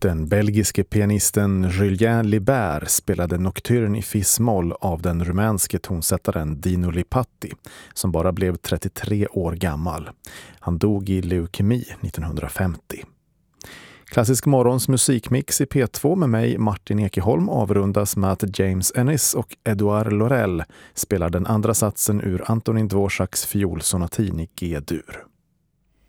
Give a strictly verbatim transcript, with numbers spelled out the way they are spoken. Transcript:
Den belgiske pianisten Julien Libert spelade Nocturne i fis-moll av den rumänske tonsättaren Dino Lipatti, som bara blev trettiotre år gammal. Han dog i leukemi nittonhundrafemtio. Klassisk morgons musikmix i P två med mig, Martin Ekeholm, avrundas med att James Ennis och Edouard Laurel spelar den andra satsen ur Antonin Dvoraks fiolsonatin i G-dur.